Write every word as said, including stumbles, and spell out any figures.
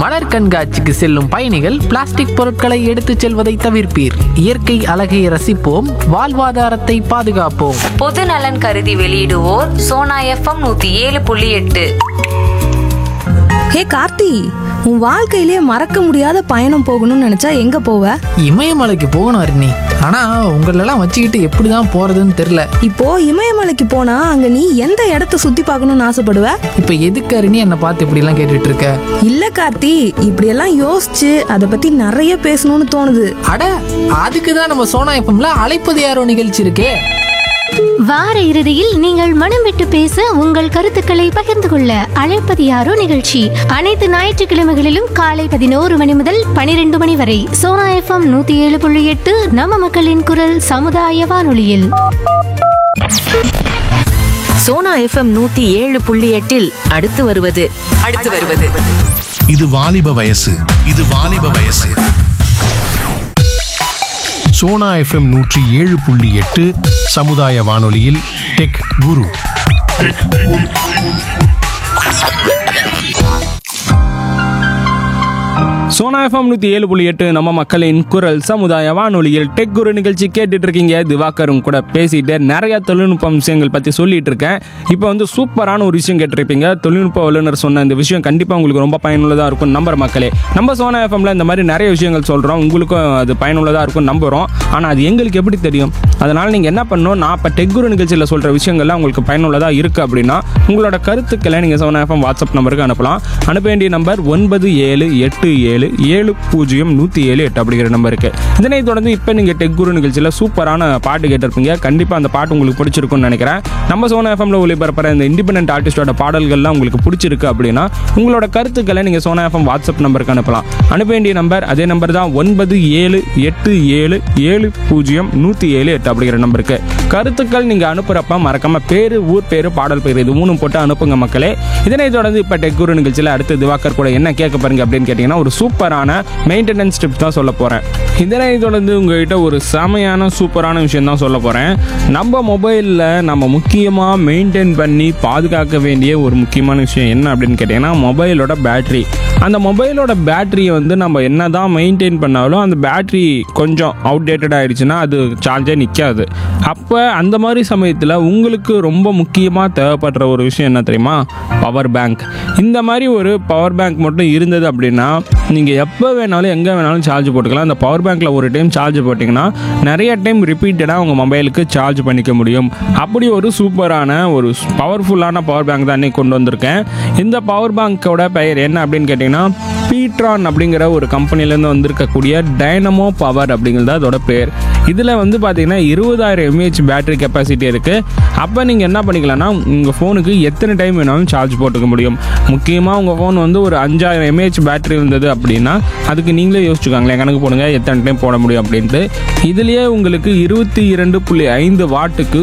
மலர் கண்காட்சிக்கு செல்லும் பயணிகள் பிளாஸ்டிக் பொருட்களை எடுத்துச் செல்வதை தவிர்ப்பீர். இயற்கை அழகை ரசிப்போம், வாழ்வாதாரத்தை பாதுகாப்போம். பொது நலன் கருதி வெளியிடுவோர் சோனா எஃப்எம் நூத்தி ஏழு புள்ளி எட்டு. ஹே கார்த்தி, உன் வாழ்க்கையிலே மறக்க முடியாத பயணம் போகணும்னு நினைச்சா எங்க போவ? இமயமலைக்கு போகணும் அருணி. ஆனா உங்களெல்லாம் வச்சுக்கிட்டு எப்படிதான் போறதுன்னு தெரியல. இப்போ இமயமலைக்கு போனா அங்க நீ எந்த இடத்த சுத்தி பார்க்கணும்னு ஆசைப்படுவ? இப்ப எதுக்கு அருணி என்னை பார்த்து இப்படி எல்லாம் கேட்டுட்டு இருக்க? இல்ல கார்த்தி, இப்படியெல்லாம் யோசிச்சு அதை பத்தி நிறைய பேசணும்னு தோணுது. அட, அதுக்குதான் நம்ம சோனா எஃப்எம்ல அழைப்பது யாரோ நிகழ்ச்சி இருக்கே. வார இறுதியில் நீங்கள் மனம் விட்டு பேச உங்கள் கருத்துக்களை பகிர்ந்து கொள்ள அழைப்பது யாரோ நிகழ்ச்சி அனைத்து ஞாயிற்றுக்கிழமைகளிலும் காலை பதினோரு மணி முதல் பனிரெண்டு மணி வரை சோனா எஃப்எம் நூத்தி ஏழு புள்ளி எட்டு நம்ம மக்களின் குரல் சமுதாய வானொலியில். சோனா எஃப்எம் நூத்தி ஏழு புள்ளி எட்டில் அடுத்து வருவது அடுத்து வருவது இது வாலிப வயசு இது வாலிப வயசு சோனா எஃப்எம் நூற்றி ஏழு புள்ளி எட்டு சமுதாய வானொலியில் டெக் குரு. சோனா எஃப்எம் நூற்றி ஏழு புள்ளி எட்டு நம்ம மக்களின் குரல் சமுதாய வானொலியில் டெக் குரு நிகழ்ச்சி கேட்டுட்டு இருக்கீங்க. திவாகரும் கூட பேசிட்டு நிறைய தொழில்நுட்ப விஷயங்கள் பற்றி சொல்லிட்டு இருக்கேன். இப்போ வந்து சூப்பரான ஒரு விஷயம் கேட்டிருப்பீங்க. தொழில்நுட்ப வல்லுநர் சொன்ன இந்த விஷயம் கண்டிப்பாக உங்களுக்கு ரொம்ப பயனுள்ளதாக இருக்கும் நம்புற மக்களே. நம்ம சோனா எஃப்எம்ல இந்த மாதிரி நிறைய விஷயங்கள் சொல்கிறோம், உங்களுக்கும் அது பயனுள்ளதாக இருக்கும் நம்புகிறோம். ஆனால் அது எங்களுக்கு எப்படி தெரியும்? அதனால் நீங்கள் என்ன பண்ணணும், நான் இப்போ டெக் குரு நிகழ்ச்சியில் சொல்கிற விஷயங்கள்லாம் உங்களுக்கு பயனுள்ளதாக இருக்குது அப்படின்னா உங்களோட கருத்துக்களை நீங்கள் சோனா எஃப்எம் வாட்ஸ்அப் நம்பருக்கு அனுப்பலாம். அனுப்ப வேண்டிய நம்பர் ஒன்பது ஏழு எட்டு ஏழு ஏழு பூஜ்ஜியம் நூற்றி ஏழு எட்டு அப்படிங்கிற நம்பருக்கு. இதனைத் தொடர்ந்து இப்போ நீங்கள் டெக் குரு நிகழ்ச்சியில் சூப்பரான பாட்டு கேட்டிருப்பீங்க. கண்டிப்பாக அந்த பாட்டு உங்களுக்கு பிடிச்சிருக்குன்னு நினைக்கிறேன். நம்ம சோனா எஃப்எம்ல ஒளிபரப்புற இந்த இண்டிபெண்டன்ட் ஆர்டிஸ்டோட பாடல்கள்லாம் உங்களுக்கு பிடிச்சிருக்கு அப்படின்னா உங்களோட கருத்துக்களை நீங்கள் சோனா எஃப்எம் வாட்ஸ்அப் நம்பருக்கு அனுப்பலாம். அனுப்ப வேண்டிய நம்பர் அதே நம்பர் தான் ஒன்பது ஏழு எட்டு ஏழு ஏழு பூஜ்ஜியம் நூற்றி ஏழு எட்டு அப்படிங்கிற நம்பருக்கு. கருத்துக்கள் நீங்கள் அனுப்புகிறப்ப மறக்காம பேர், ஊர் பேர், பாடல் பேர் இது மூணும் போட்டு அனுப்புங்க மக்களே. இதனைத் தொடர்ந்து இப்போ டெக் குரு நிகழ்ச்சியில் அடுத்து திவாகர் கூட என்ன கேட்க பாருங்க அப்படின்னு கேட்டிங்கன்னா ஒரு சூப்பரான மெயின்டெனன்ஸ் டிப்ஸ் தான் சொல்ல போகிறேன். இதனைத் தொடர்ந்து உங்கள்கிட்ட ஒரு செமையான சூப்பரான விஷயம் தான் சொல்ல போகிறேன். நம்ம மொபைலில் நம்ம முக்கியமாக மெயின்டைன் பண்ணி பாதுகாக்க வேண்டிய ஒரு முக்கியமான விஷயம் என்ன அப்படின்னு கேட்டிங்கன்னா மொபைலோட பேட்ரி. அந்த மொபைலோட பேட்டரியை வந்து நம்ம என்ன தான் மெயின்டைன் பண்ணாலும் அந்த பேட்ரி கொஞ்சம் அவுடேட்டட் ஆகிடுச்சுன்னா அது சார்ஜே நிற்காது. அப்போ அந்த மாதிரி சமயத்தில் உங்களுக்கு ரொம்ப முக்கியமாக தேவைப்படுற ஒரு விஷயம் என்ன தெரியுமா? Power bank. இந்த மாதிரி ஒரு பவர் பேங்க் மட்டும் இருந்தது அப்படின்னா நீங்கள் எப்போ வேணாலும் எங்கே வேணாலும் சார்ஜ் போட்டுக்கலாம். அந்த பவர் பேங்க்கில் ஒரு டைம் சார்ஜ் போட்டிங்கன்னா நிறைய டைம் ரிப்பீட்டடாக உங்கள் மொபைலுக்கு சார்ஜ் பண்ணிக்க முடியும். அப்படி ஒரு சூப்பரான ஒரு பவர்ஃபுல்லான பவர் பேங்க் தான் இன்றைக்கி கொண்டு வந்திருக்கேன். இந்த பவர் பேங்க்கோட பெயர் என்ன அப்படின்னு கேட்டிங்கன்னா பீட்ரான் அப்படிங்கிற ஒரு கம்பெனிலேருந்து வந்திருக்கக்கூடிய டைனமோ பவர் அப்படிங்கிறது அதோட பேர். இதில் வந்து பார்த்தீங்கன்னா இருபதாயிரம் எம்ஏஹெச் பேட்டரி கெப்பாசிட்டி இருக்குது. அப்போ நீங்கள் என்ன பண்ணிக்கலாம்னா உங்கள் ஃபோனுக்கு எத்தனை டைம் வேணாலும் சார்ஜ் போட்டுக்க முடியும். முக்கியமாக உங்கள் ஃபோன் வந்து ஒரு அஞ்சாயிரம் எம்ஏஹெச் பேட்டரி இருந்தது அப்படின்னா அதுக்கு நீங்களே யோசிச்சுக்காங்களேன், கணக்கு போடுங்க எத்தனை டைம் போட முடியும் அப்படின்ட்டு. இதுலேயே உங்களுக்கு இருபத்தி இரண்டு புள்ளி ஐந்து வாட்டுக்கு